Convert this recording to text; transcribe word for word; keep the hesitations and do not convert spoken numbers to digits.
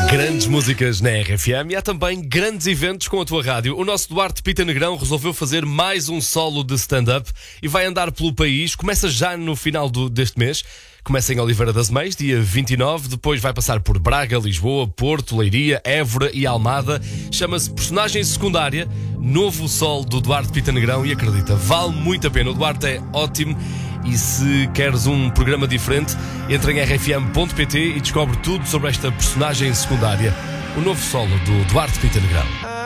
Grandes músicas na R F M e há também grandes eventos com a tua rádio. O nosso Duarte Pita Negrão resolveu fazer mais um solo de stand-up e vai andar pelo país. Começa já no final do, deste mês. Começa em Oliveira das Meias, dia vinte e nove. Depois vai passar por Braga, Lisboa, Porto, Leiria, Évora e Almada. Chama-se Personagem Secundária. Novo solo do Duarte Pita Negrão e acredita, vale muito a pena. O Duarte é ótimo. E se queres um programa diferente, entra em r f m ponto p t e descobre tudo sobre esta personagem secundária. O novo solo do Duarte Pita Negrão.